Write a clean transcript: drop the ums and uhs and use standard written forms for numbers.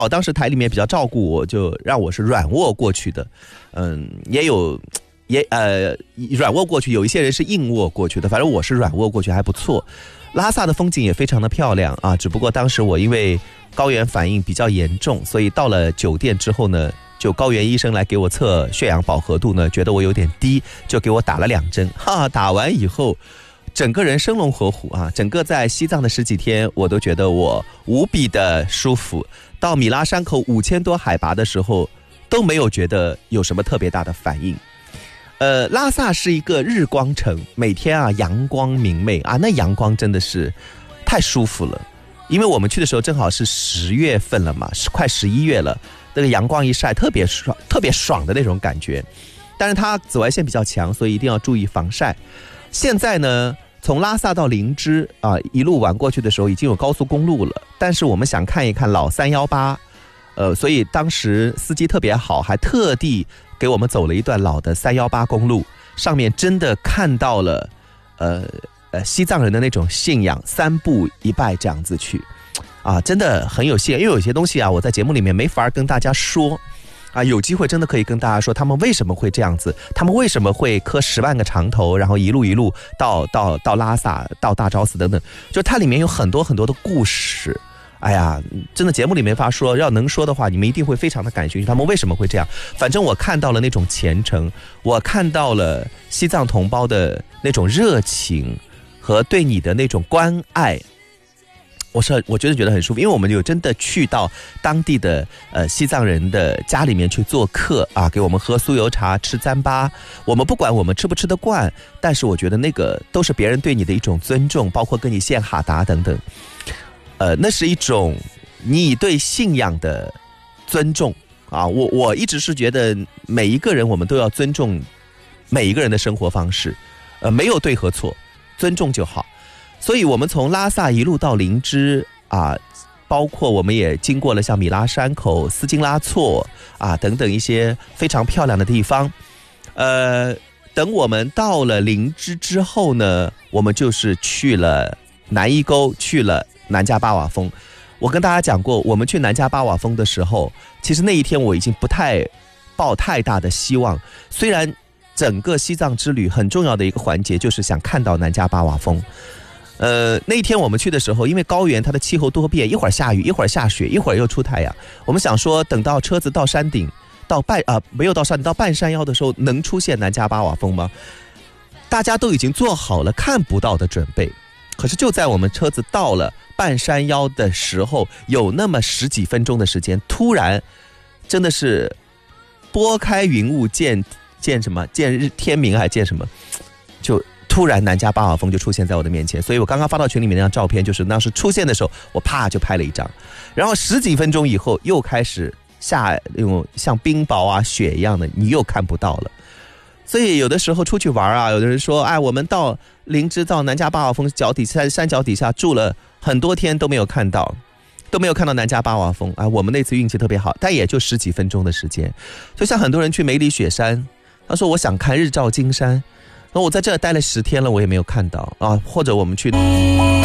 当时台里面比较照顾我，就让我是软卧过去的，软卧过去，有一些人是硬卧过去的，反正我是软卧过去还不错。拉萨的风景也非常的漂亮啊，只不过当时我因为高原反应比较严重，所以到了酒店之后呢，就高原医生来给我测血氧饱和度呢，觉得我有点低，就给我打了2针。打完以后整个人生龙活虎啊！整个在西藏的10几天，我都觉得我无比的舒服。到米拉山口5000多海拔的时候，都没有觉得有什么特别大的反应。拉萨是一个日光城，每天啊阳光明媚啊，那阳光真的是太舒服了。因为我们去的时候正好是10月份了嘛，快11月了，那个阳光一晒，特别爽的那种感觉。但是它紫外线比较强，所以一定要注意防晒。现在呢，从拉萨到林芝啊，一路玩过去的时候已经有高速公路了，但是我们想看一看老318，所以当时司机特别好，还特地给我们走了一段老的318公路，上面真的看到了西藏人的那种信仰，3步1拜这样子去啊，真的很有信仰。因为有些东西啊，我在节目里面没法跟大家说啊，有机会真的可以跟大家说他们为什么会这样子，他们为什么会磕10万个长头，然后一路到拉萨，到大昭寺等等，就它里面有很多很多的故事。哎呀，真的节目里没法说，要能说的话，你们一定会非常的感兴趣，他们为什么会这样。反正我看到了那种虔诚，我看到了西藏同胞的那种热情和对你的那种关爱，我觉得很舒服。因为我们有真的去到当地的西藏人的家里面去做客啊，给我们喝酥油茶，吃糌粑。我们不管我们吃不吃得惯，但是我觉得那个都是别人对你的一种尊重，包括跟你献哈达等等。那是一种你对信仰的尊重啊！我一直是觉得每一个人我们都要尊重每一个人的生活方式，没有对和错，尊重就好。所以我们从拉萨一路到林芝啊，包括我们也经过了像米拉山口、斯金拉措啊等等一些非常漂亮的地方。等我们到了林芝之后呢，我们就是去了南伊沟，去了南迦巴瓦峰。我跟大家讲过，我们去南迦巴瓦峰的时候，其实那一天我已经不太抱太大的希望。虽然整个西藏之旅很重要的一个环节就是想看到南迦巴瓦峰。那一天我们去的时候，因为高原它的气候多变，一会儿下雨，一会儿下雪，一会儿又出太阳。我们想说，等到车子到山顶，没有到山顶，到半山腰的时候，能出现南迦巴瓦峰吗？大家都已经做好了看不到的准备。可是就在我们车子到了半山腰的时候，有那么10几分钟的时间，突然真的是拨开云雾见什么？见日天明还见什么？就突然南迦巴瓦峰就出现在我的面前。所以我刚刚发到群里面那张照片，就是当时出现的时候，我啪就拍了一张。然后10几分钟以后又开始下那种像冰雹啊雪一样的，你又看不到了。所以有的时候出去玩啊，有的人说，哎，我们到林芝到南迦巴瓦峰山脚底下住了很多天都没有看到南迦巴瓦峰啊。我们那次运气特别好，但也就10几分钟的时间。就像很多人去梅里雪山，他说我想看日照金山，那我在这待了10天了，我也没有看到啊。或者我们去